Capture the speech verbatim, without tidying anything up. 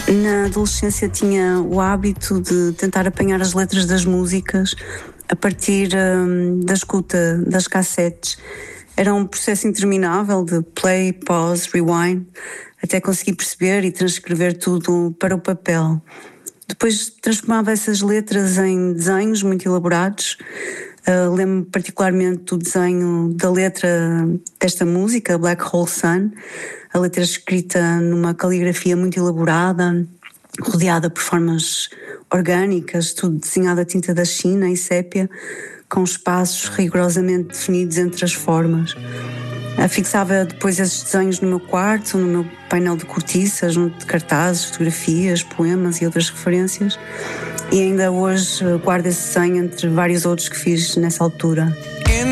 Na adolescência tinha o hábito de tentar apanhar as letras das músicas a partir hum, da escuta das cassetes. Era um processo interminável de play, pause, rewind, até conseguir perceber e transcrever tudo para o papel. Depois transformava essas letras em desenhos muito elaborados. Uh, lembro-me particularmente do desenho da letra desta música, Black Hole Sun, a letra escrita numa caligrafia muito elaborada, rodeada por formas orgânicas, tudo desenhado a tinta da China e sépia, com espaços rigorosamente definidos entre as formas. Fixava depois esses desenhos no meu quarto, no meu painel de cortiças, junto de cartazes, fotografias, poemas e outras referências. E ainda hoje guardo esse desenho entre vários outros que fiz nessa altura.